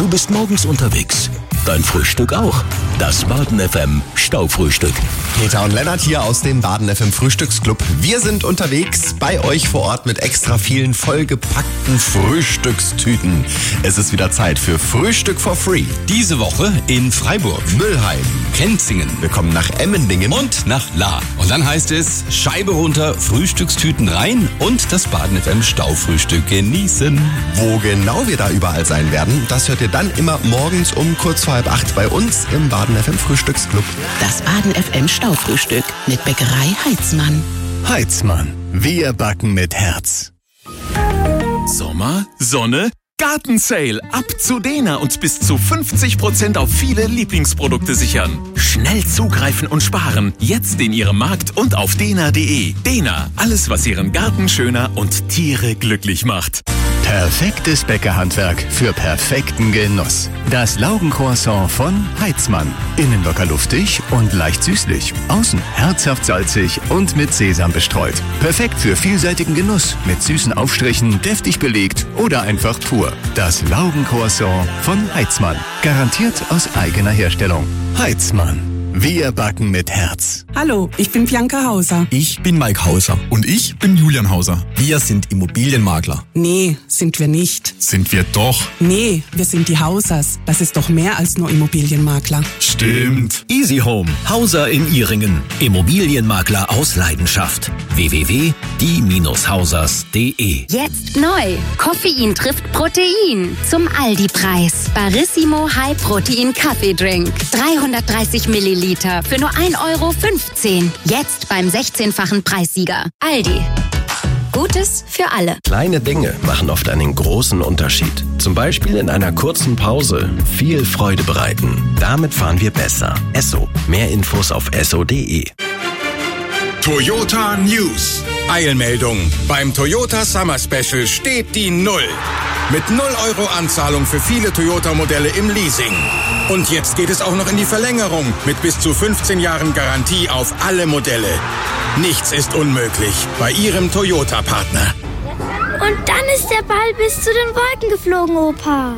Du bist morgens unterwegs. Dein Frühstück auch. Das Baden FM Staufrühstück. Peter und Lennart hier aus dem Baden FM Frühstücksclub. Wir sind unterwegs bei euch vor Ort mit extra vielen vollgepackten Frühstückstüten. Es ist wieder Zeit für Frühstück for Free. Diese Woche in Freiburg, Müllheim, Kenzingen. wir kommen nach Emmendingen Und nach La. Und dann heißt es, Scheibe runter, Frühstückstüten rein und das Baden FM Staufrühstück genießen. Wo genau wir da überall sein werden, das hört ihr dann immer morgens um kurz vor 7:30 bei uns im Baden FM Frühstücksclub. Das Baden FM Staufrühstück mit Bäckerei Heitzmann. Heitzmann. Wir backen mit Herz. Sommer, Sonne, Gartensale. Ab zu Dena und bis zu 50% auf viele Lieblingsprodukte sichern. Schnell zugreifen und sparen. Jetzt in Ihrem Markt und auf dena.de. Dena, alles was Ihren Garten schöner und Tiere glücklich macht. Perfektes Bäckerhandwerk für perfekten Genuss. Das Laugencroissant von Heitzmann. Innen locker luftig und leicht süßlich. Außen herzhaft salzig und mit Sesam bestreut. Perfekt für vielseitigen Genuss. Mit süßen Aufstrichen, deftig belegt oder einfach pur. Das Laugencroissant von Heitzmann. Garantiert aus eigener Herstellung. Heitzmann. Wir backen mit Herz. Hallo, ich bin Bianca Hauser. Ich bin Mike Hauser. Und ich bin Julian Hauser. Wir sind Immobilienmakler. Nee, sind wir nicht. Sind wir doch. Nee, wir sind die Hausers. Das ist doch mehr als nur Immobilienmakler. Stimmt. Easy Home, Hauser in Ihringen. Immobilienmakler aus Leidenschaft. www.die-hausers.de. Jetzt neu. Koffein trifft Protein. Zum Aldi-Preis. Barissimo High Protein Kaffeedrink. 330 Milliliter für nur 1,15 €. Jetzt beim 16-fachen Preissieger. Aldi. Gutes für alle. Kleine Dinge machen oft einen großen Unterschied. Zum Beispiel in einer kurzen Pause viel Freude bereiten. Damit fahren wir besser. Esso. Mehr Infos auf esso.de. Toyota News. Eilmeldung. Beim Toyota Summer Special steht die 0. Mit 0 € Anzahlung für viele Toyota-Modelle im Leasing. Und jetzt geht es auch noch in die Verlängerung mit bis zu 15 Jahren Garantie auf alle Modelle. Nichts ist unmöglich bei Ihrem Toyota-Partner. Und dann ist der Ball bis zu den Wolken geflogen, Opa.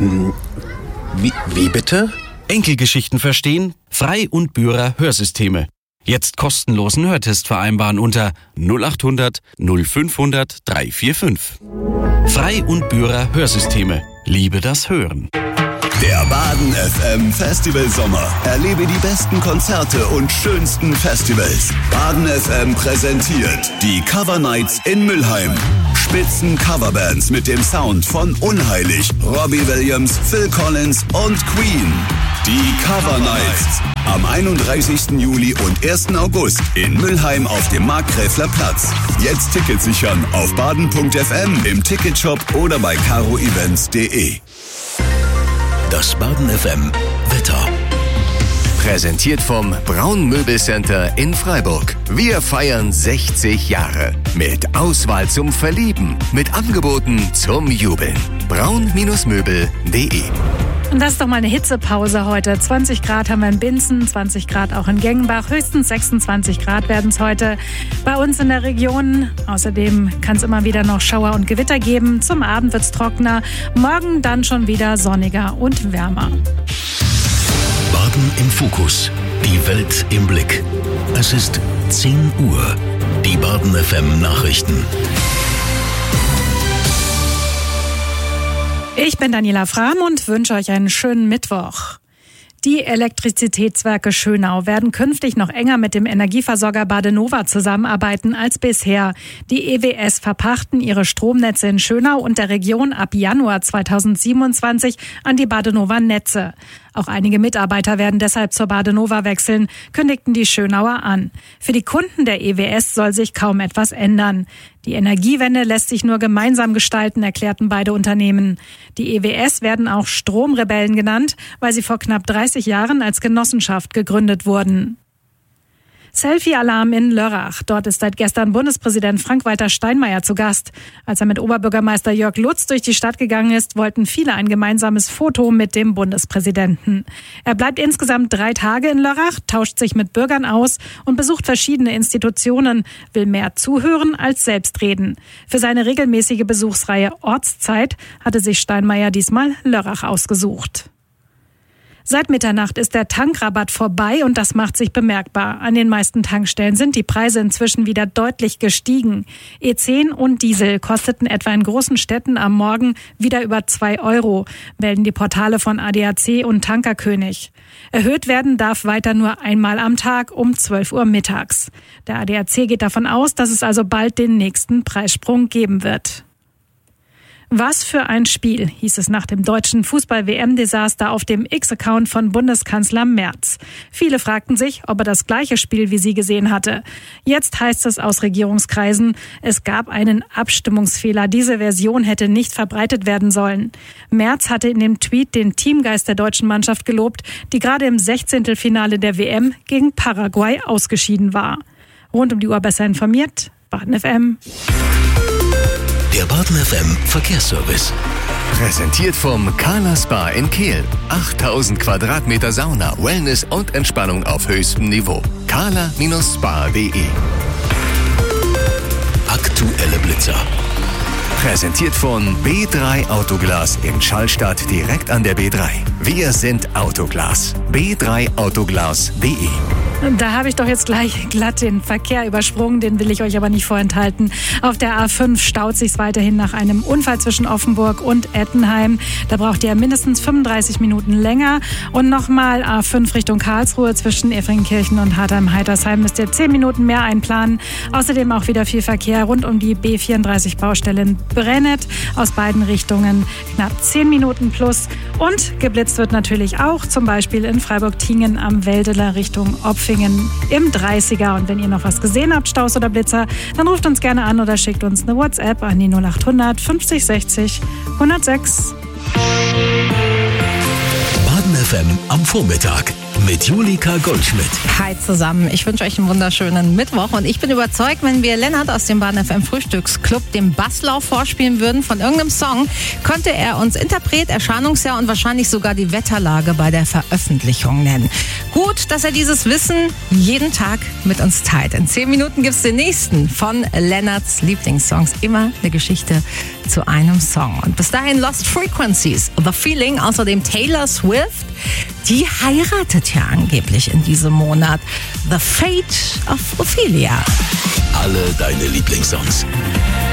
Wie bitte? Enkelgeschichten verstehen? Frei und Bührer Hörsysteme. Jetzt kostenlosen Hörtest vereinbaren unter 0800 0500 345. Frei und Bührer Hörsysteme. Liebe das Hören. Der Baden FM Festival Sommer. Erlebe die besten Konzerte und schönsten Festivals. Baden FM präsentiert die Cover Nights in Müllheim. Spitzen Coverbands mit dem Sound von Unheilig, Robbie Williams, Phil Collins und Queen. Die Cover Nights am 31. Juli und 1. August in Müllheim auf dem Markgräfler Platz. Jetzt Tickets sichern auf baden.fm, im Ticketshop oder bei caroevents.de. Das Baden FM Wetter. Präsentiert vom Braun Möbelcenter in Freiburg. Wir feiern 60 Jahre. Mit Auswahl zum Verlieben. Mit Angeboten zum Jubeln. braun-möbel.de. Und das ist doch mal eine Hitzepause heute. 20 Grad haben wir in Binzen, 20 Grad auch in Gengenbach. Höchstens 26 Grad werden es heute bei uns in der Region. Außerdem kann es immer wieder noch Schauer und Gewitter geben. Zum Abend wird es trockener. Morgen dann schon wieder sonniger und wärmer. Baden im Fokus. Die Welt im Blick. Es ist 10 Uhr. Die Baden FM Nachrichten. Ich bin Daniela Frahm und wünsche euch einen schönen Mittwoch. Die Elektrizitätswerke Schönau werden künftig noch enger mit dem Energieversorger Badenova zusammenarbeiten als bisher. Die EWS verpachten ihre Stromnetze in Schönau und der Region ab Januar 2027 an die Badenova Netze. Auch einige Mitarbeiter werden deshalb zur Badenova wechseln, kündigten die Schönauer an. Für die Kunden der EWS soll sich kaum etwas ändern. Die Energiewende lässt sich nur gemeinsam gestalten, erklärten beide Unternehmen. Die EWS werden auch Stromrebellen genannt, weil sie vor knapp 30 Jahren als Genossenschaft gegründet wurden. Selfie-Alarm in Lörrach. Dort ist seit gestern Bundespräsident Frank-Walter Steinmeier zu Gast. Als er mit Oberbürgermeister Jörg Lutz durch die Stadt gegangen ist, wollten viele ein gemeinsames Foto mit dem Bundespräsidenten. Er bleibt insgesamt 3 Tage in Lörrach, tauscht sich mit Bürgern aus und besucht verschiedene Institutionen, will mehr zuhören als selbst reden. Für seine regelmäßige Besuchsreihe Ortszeit hatte sich Steinmeier diesmal Lörrach ausgesucht. Seit Mitternacht ist der Tankrabatt vorbei und das macht sich bemerkbar. An den meisten Tankstellen sind die Preise inzwischen wieder deutlich gestiegen. E10 und Diesel kosteten etwa in großen Städten am Morgen wieder über 2 €, melden die Portale von ADAC und Tankerkönig. Erhöht werden darf weiter nur einmal am Tag um 12 Uhr mittags. Der ADAC geht davon aus, dass es also bald den nächsten Preissprung geben wird. Was für ein Spiel, hieß es nach dem deutschen Fußball-WM-Desaster auf dem X-Account von Bundeskanzler Merz. Viele fragten sich, ob er das gleiche Spiel wie sie gesehen hatte. Jetzt heißt es aus Regierungskreisen, es gab einen Abstimmungsfehler. Diese Version hätte nicht verbreitet werden sollen. Merz hatte in dem Tweet den Teamgeist der deutschen Mannschaft gelobt, die gerade im 16. Finale der WM gegen Paraguay ausgeschieden war. Rund um die Uhr besser informiert, Baden FM. Der Baden FM Verkehrsservice. Präsentiert vom Carla Spa in Kehl. 8000 Quadratmeter Sauna, Wellness und Entspannung auf höchstem Niveau. carla-spa.de. Aktuelle Blitzer. Präsentiert von B3 Autoglas in Schallstadt direkt an der B3. Wir sind Autoglas. b3autoglas.de. Da habe ich doch jetzt gleich glatt den Verkehr übersprungen, den will ich euch aber nicht vorenthalten. Auf der A5 staut sich's weiterhin nach einem Unfall zwischen Offenburg und Ettenheim. Da braucht ihr mindestens 35 Minuten länger. Und nochmal A5 Richtung Karlsruhe zwischen Efringkirchen und Hartheim-Heitersheim müsst ihr 10 Minuten mehr einplanen. Außerdem auch wieder viel Verkehr rund um die B34-Baustelle in Brennet. Aus beiden Richtungen knapp 10 Minuten plus. Und geblitzt wird natürlich auch, zum Beispiel in Freiburg-Tiengen am Weldeler Richtung Opfingen im 30er. Und wenn ihr noch was gesehen habt, Staus oder Blitzer, dann ruft uns gerne an oder schickt uns eine WhatsApp an die 0800 50 60 106. Baden FM am Vormittag mit Julika Goldschmidt. Hi zusammen, ich wünsche euch einen wunderschönen Mittwoch und ich bin überzeugt, wenn wir Lennart aus dem Baden FM Frühstücksclub dem Basslauf vorspielen würden von irgendeinem Song, könnte er uns Interpret, Erscheinungsjahr und wahrscheinlich sogar die Wetterlage bei der Veröffentlichung nennen. Gut, dass er dieses Wissen jeden Tag mit uns teilt. In 10 Minuten gibt es den nächsten von Lennarts Lieblingssongs. Immer eine Geschichte zu einem Song. Und bis dahin Lost Frequencies, The Feeling, außerdem Taylor Swift. Die heiratet ja angeblich in diesem Monat. The Fate of Ophelia. Alle deine Lieblingssongs.